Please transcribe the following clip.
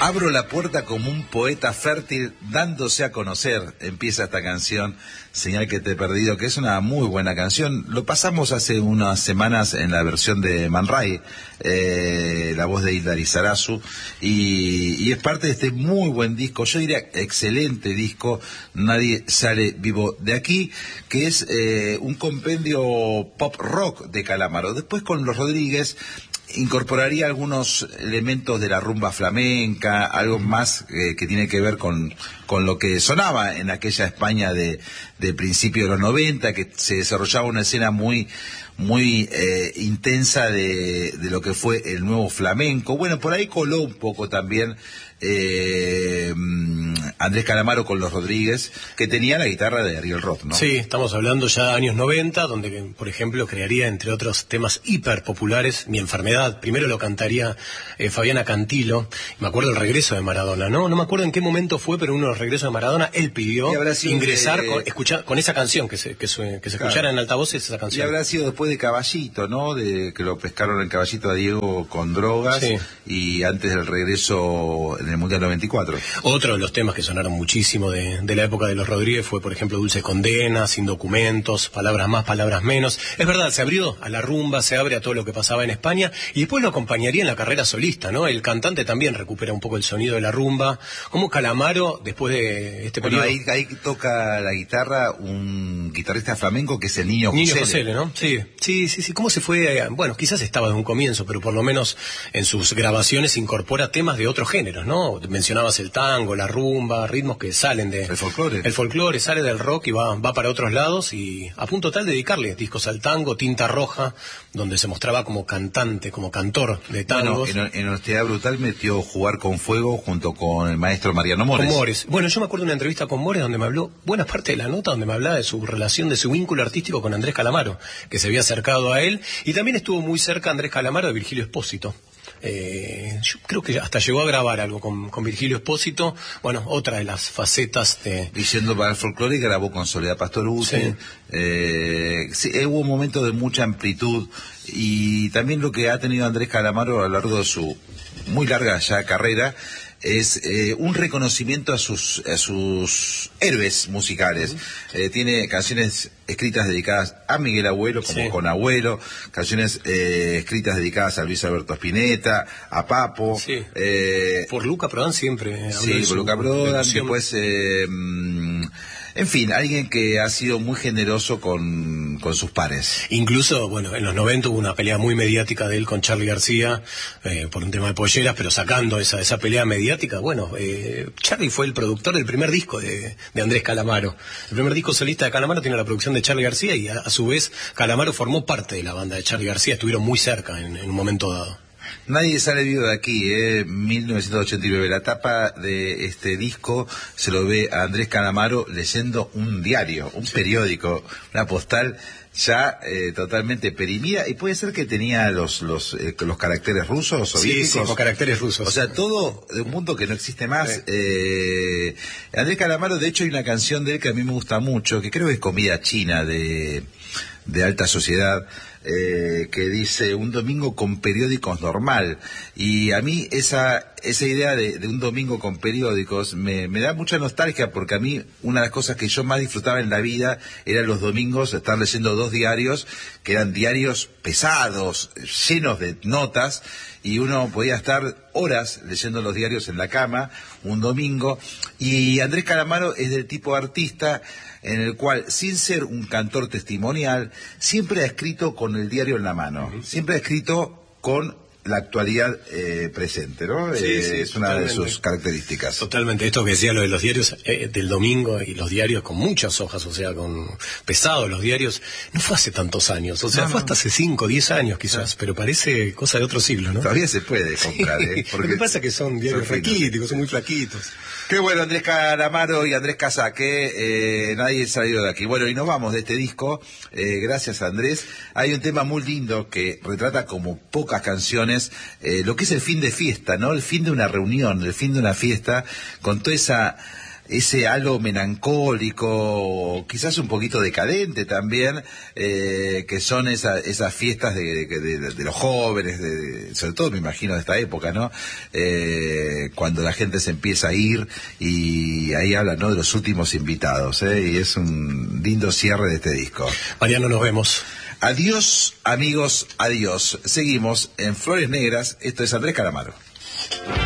Abro la puerta como un poeta fértil dándose a conocer, empieza esta canción, Señal que te he perdido, que es una muy buena canción. Lo pasamos hace unas semanas en la versión de Man Ray, la voz de Hilda Lizarazu, y es parte de este muy buen disco, yo diría excelente disco, Nadie sale vivo de aquí, que es un compendio pop rock de Calamaro. Después con Los Rodríguez incorporaría algunos elementos de la rumba flamenca, algo más que tiene que ver con lo que sonaba en aquella España de principio de los 90, que se desarrollaba una escena muy intensa de lo que fue el nuevo flamenco. Bueno, por ahí coló un poco también Andrés Calamaro con Los Rodríguez, que tenía la guitarra de Ariel Roth, ¿no? Sí, estamos hablando ya de años 90, donde, por ejemplo, crearía, entre otros temas hiper populares, Mi Enfermedad. Primero lo cantaría Fabiana Cantilo. Me acuerdo el regreso de Maradona, ¿no? No me acuerdo en qué momento fue, pero uno de los regresos de Maradona, él pidió ingresar con esa canción, que se escuchara en altavoces esa canción. Y habrá sido después de Caballito, ¿no? De que lo pescaron en Caballito a Diego con drogas, sí. Y antes del regreso en el Mundial 94. Otro de los temas que sonaron muchísimo de la época de Los Rodríguez fue, por ejemplo, Dulce Condena, Sin Documentos, Palabras Más, Palabras Menos. Es verdad, se abrió a la rumba, se abre a todo lo que pasaba en España, y después lo acompañaría en la carrera solista, ¿no? El cantante también recupera un poco el sonido de la rumba. Como Calamaro, después de este periodo... Ahí toca la guitarra un guitarrista flamenco que es el Niño Josele, ¿no? Sí. ¿Cómo se fue? Bueno, quizás estaba de un comienzo, pero por lo menos en sus grabaciones incorpora temas de otros géneros, ¿no? Mencionabas el tango, la rumba, ritmos que salen de... El folclore. El folclore sale del rock y va para otros lados, y a punto tal de dedicarle discos al tango, Tinta Roja, donde se mostraba como cantante, como cantor de tangos. Bueno, en Honestidad Brutal metió Jugar con Fuego junto con el maestro Mariano Mores. Con Mores. Bueno, yo me acuerdo de una entrevista con Mores donde me habló, buena parte de la nota, donde me hablaba de su relación, de su vínculo artístico con Andrés Calamaro, que se había acercado a él, y también estuvo muy cerca Andrés Calamaro de Virgilio Espósito. Yo creo que hasta llegó a grabar algo con Virgilio Espósito. Bueno, otra de las facetas de... Diciendo para el folclore, grabó con Soledad Pastorucci. Sí, hubo un momento de mucha amplitud, y también lo que ha tenido Andrés Calamaro a lo largo de su muy larga ya carrera es un reconocimiento a sus héroes musicales. Tiene canciones escritas dedicadas a Miguel Abuelo, como Con Abuelo, canciones escritas dedicadas a Luis Alberto Spinetta, a Papo. Sí. Por Luca Prodan siempre. Sí, por Luca Prodan. Después, en fin, alguien que ha sido muy generoso con sus pares. Incluso, bueno, en los 90 hubo una pelea muy mediática de él con Charly García por un tema de polleras, pero sacando esa pelea mediática, bueno, Charly fue el productor del primer disco de Andrés Calamaro. El primer disco solista de Calamaro tiene la producción de Charly García, y a su vez Calamaro formó parte de la banda de Charly García, estuvieron muy cerca en un momento dado. Nadie sale vivo de aquí, 1989. La tapa de este disco se lo ve a Andrés Calamaro leyendo un diario, un periódico, una postal ya totalmente perimida, y puede ser que tenía los caracteres rusos, soviéticos. Sí, con caracteres rusos. O sea, todo de un mundo que no existe más. Sí. Andrés Calamaro, de hecho, hay una canción de él que a mí me gusta mucho, que creo que es Comida China de Alta Sociedad, que dice un domingo con periódicos normal, y a mí esa idea de un domingo con periódicos me da mucha nostalgia, porque a mí una de las cosas que yo más disfrutaba en la vida eran los domingos estar leyendo 2 diarios, que eran diarios pesados, llenos de notas, y uno podía estar horas leyendo los diarios en la cama un domingo. Y Andrés Calamaro es del tipo de artista en el cual, sin ser un cantor testimonial, siempre ha escrito con el diario en la mano, siempre ha escrito con la actualidad presente, ¿no? Sí, es una totalmente. de sus características. Totalmente. Esto que decía lo de los diarios del domingo, y los diarios con muchas hojas, o sea, con pesados los diarios, no fue hace tantos años, o sea, fue hasta hace 5, 10 años quizás, pero parece cosa de otro siglo, ¿no? Todavía se puede comprar, Porque lo que pasa es que son diarios raquíticos, son muy flaquitos. Qué bueno, Andrés Calamaro y Andrés Casaque, nadie se ha ido de aquí. Bueno, y nos vamos de este disco, gracias Andrés. Hay un tema muy lindo que retrata como pocas canciones lo que es el fin de fiesta, ¿no? El fin de una reunión, el fin de una fiesta, con toda esa ese halo melancólico, quizás un poquito decadente también, que son esas fiestas de los jóvenes, sobre todo me imagino de esta época, ¿no? Cuando la gente se empieza a ir, y ahí hablan, ¿no?, de los últimos invitados, y es un lindo cierre de este disco. Mariano, nos vemos. Adiós, amigos, adiós. Seguimos en Flores Negras. Esto es Andrés Calamaro.